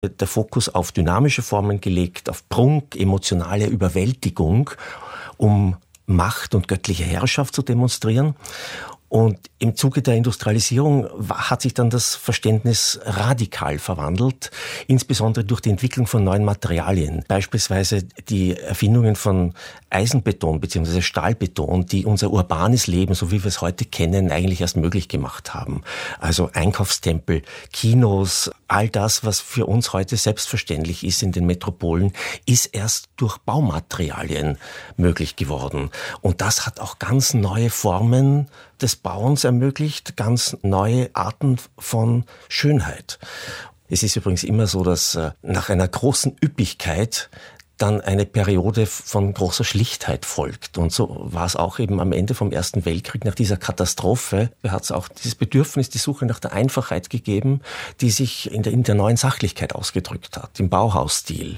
der Fokus auf dynamische Formen gelegt, auf Prunk, emotionale Überwältigung, um Macht und göttliche Herrschaft zu demonstrieren. Und im Zuge der Industrialisierung hat sich dann das Verständnis radikal verwandelt, insbesondere durch die Entwicklung von neuen Materialien. Beispielsweise die Erfindungen von Eisenbeton bzw. Stahlbeton, die unser urbanes Leben, so wie wir es heute kennen, eigentlich erst möglich gemacht haben. Also Einkaufstempel, Kinos, all das, was für uns heute selbstverständlich ist in den Metropolen, ist erst durch Baumaterialien möglich geworden. Und das hat auch ganz neue Formen des Bauens ermöglicht, ganz neue Arten von Schönheit. Es ist übrigens immer so, dass nach einer großen Üppigkeit dann eine Periode von großer Schlichtheit folgt. Und so war es auch eben am Ende vom Ersten Weltkrieg, nach dieser Katastrophe, da hat es auch dieses Bedürfnis, die Suche nach der Einfachheit gegeben, die sich in der neuen Sachlichkeit ausgedrückt hat, im Bauhausstil.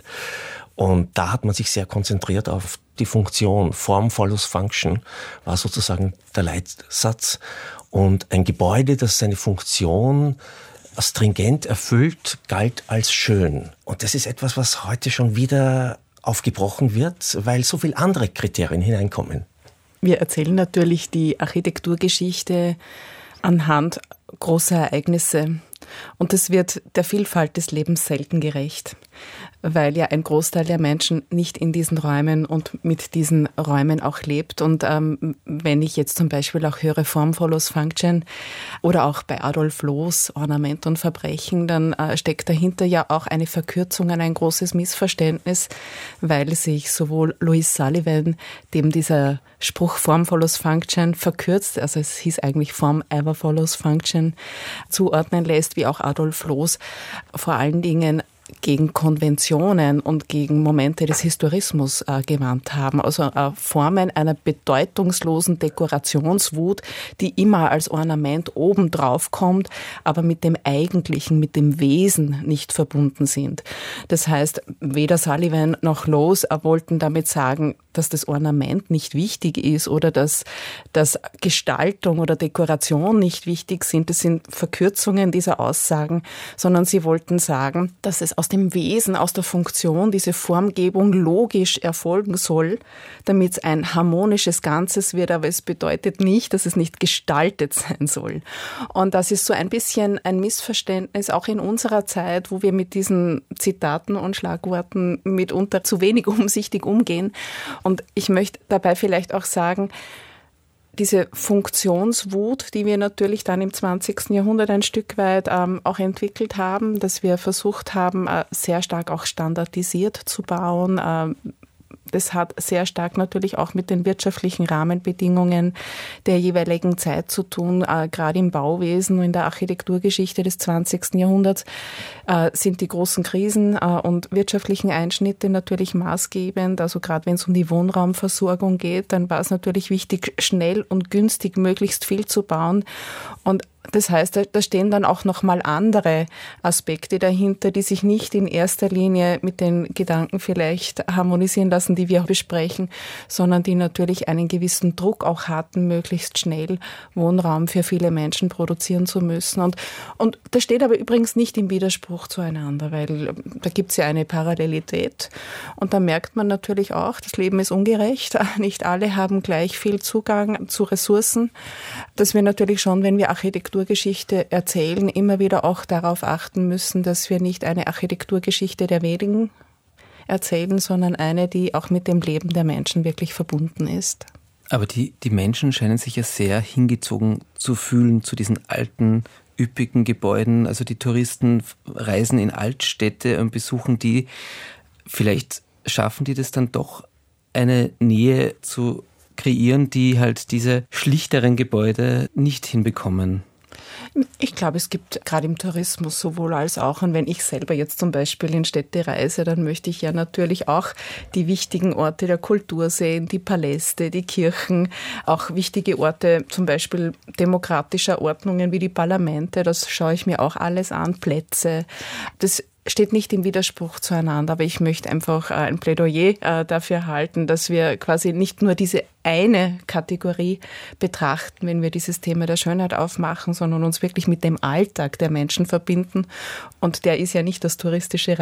Und da hat man sich sehr konzentriert auf die Funktion. Form follows function war sozusagen der Leitsatz. Und ein Gebäude, das seine Funktion stringent erfüllt, galt als schön. Und das ist etwas, was heute schon wieder aufgebrochen wird, weil so viele andere Kriterien hineinkommen. Wir erzählen natürlich die Architekturgeschichte anhand großer Ereignisse. Und das wird der Vielfalt des Lebens selten gerecht, weil ja ein Großteil der Menschen nicht in diesen Räumen und mit diesen Räumen auch lebt. Und wenn ich jetzt zum Beispiel auch höre Form follows Function oder auch bei Adolf Loos Ornament und Verbrechen, dann steckt dahinter ja auch eine Verkürzung an ein großes Missverständnis, weil sich sowohl Louis Sullivan, dem dieser Spruch Form follows Function verkürzt, also es hieß eigentlich Form ever follows Function, zuordnen lässt, wie auch Adolf Loos vor allen Dingen gegen Konventionen und gegen Momente des Historismus gewandt haben. Also Formen einer bedeutungslosen Dekorationswut, die immer als Ornament oben drauf kommt, aber mit dem Eigentlichen, mit dem Wesen nicht verbunden sind. Das heißt, weder Sullivan noch Loos wollten damit sagen, dass das Ornament nicht wichtig ist oder dass Gestaltung oder Dekoration nicht wichtig sind. Das sind Verkürzungen dieser Aussagen, sondern sie wollten sagen, dass es aus dem Wesen, aus der Funktion diese Formgebung logisch erfolgen soll, damit es ein harmonisches Ganzes wird, aber es bedeutet nicht, dass es nicht gestaltet sein soll. Und das ist so ein bisschen ein Missverständnis, auch in unserer Zeit, wo wir mit diesen Zitaten und Schlagworten mitunter zu wenig umsichtig umgehen. Und ich möchte dabei vielleicht auch sagen, diese Funktionswut, die wir natürlich dann im 20. Jahrhundert ein Stück weit auch entwickelt haben, dass wir versucht haben, sehr stark auch standardisiert zu bauen. Das hat sehr stark natürlich auch mit den wirtschaftlichen Rahmenbedingungen der jeweiligen Zeit zu tun. Gerade im Bauwesen und in der Architekturgeschichte des 20. Jahrhunderts sind die großen Krisen und wirtschaftlichen Einschnitte natürlich maßgebend. Also gerade wenn es um die Wohnraumversorgung geht, dann war es natürlich wichtig, schnell und günstig möglichst viel zu bauen. Und das heißt, da stehen dann auch nochmal andere Aspekte dahinter, die sich nicht in erster Linie mit den Gedanken vielleicht harmonisieren lassen, die wir besprechen, sondern die natürlich einen gewissen Druck auch hatten, möglichst schnell Wohnraum für viele Menschen produzieren zu müssen. Und das steht aber übrigens nicht im Widerspruch zueinander, weil da gibt es ja eine Parallelität. Und da merkt man natürlich auch, das Leben ist ungerecht. Nicht alle haben gleich viel Zugang zu Ressourcen. Dass wir natürlich schon, wenn wir Architekturgeschichte erzählen, immer wieder auch darauf achten müssen, dass wir nicht eine Architekturgeschichte der wenigen erzählen, sondern eine, die auch mit dem Leben der Menschen wirklich verbunden ist. Aber die Menschen scheinen sich ja sehr hingezogen zu fühlen zu diesen alten, üppigen Gebäuden. Also die Touristen reisen in Altstädte und besuchen die. Vielleicht schaffen die das dann doch, eine Nähe zu kreieren, die halt diese schlichteren Gebäude nicht hinbekommen. Ich glaube, es gibt gerade im Tourismus sowohl als auch, und wenn ich selber jetzt zum Beispiel in Städte reise, dann möchte ich ja natürlich auch die wichtigen Orte der Kultur sehen, die Paläste, die Kirchen, auch wichtige Orte, zum Beispiel demokratischer Ordnungen wie die Parlamente, das schaue ich mir auch alles an, Plätze. Das steht nicht im Widerspruch zueinander, aber ich möchte einfach ein Plädoyer dafür halten, dass wir quasi nicht nur diese eine Kategorie betrachten, wenn wir dieses Thema der Schönheit aufmachen, sondern uns wirklich mit dem Alltag der Menschen verbinden. Und der ist ja nicht das touristische